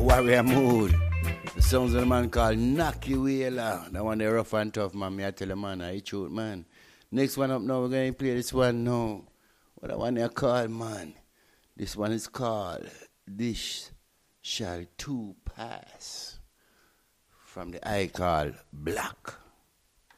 Warrior Mood. The sounds of the man called Knocky Wheeler. That one they rough and tough, man. Me I tell the man, I truth, man. Next one up now, we're going to play this one now. What that one they called, man? This one is called This Shall Too Pass. From the eye called Black.